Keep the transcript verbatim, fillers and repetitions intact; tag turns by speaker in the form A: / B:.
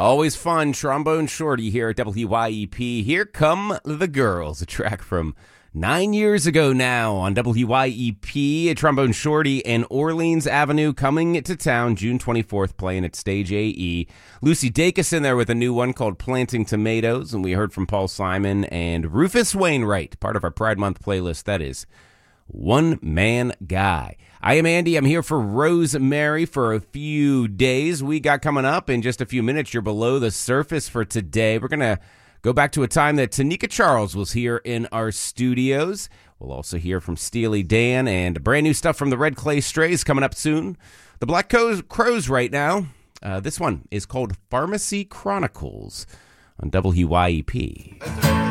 A: Always fun. Trombone Shorty here at W Y E P. Here Come the Girls, a track from nine years ago now on W Y E P. Trombone Shorty and Orleans Avenue coming to town June twenty-fourth, playing at Stage A E. Lucy Dacus in there with a new one called Planting Tomatoes, and we heard from Paul Simon and Rufus Wainwright, part of our Pride Month playlist. That is One Man Guy. I am Andy. I'm here for Rosemary for a few days. We got coming up in just a few minutes. You're below the surface for today. We're going to go back to a time that Tanika Charles was here in our studios. We'll also hear from Steely Dan and brand new stuff from the Red Clay Strays coming up soon. The Black Crowes right now. Uh, this one is called Pharmacy Chronicles on W Y E P.